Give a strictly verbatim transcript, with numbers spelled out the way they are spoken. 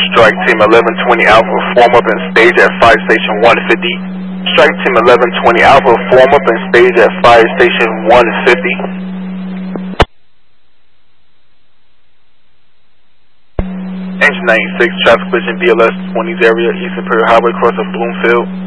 Strike Team eleven twenty Alpha, form up and stage at Fire Station one fifty. Strike Team eleven twenty Alpha, form up and stage at Fire Station one fifty. Engine ninety-six, traffic collision B L S twenties area, East Imperial Highway, cross of Bloomfield.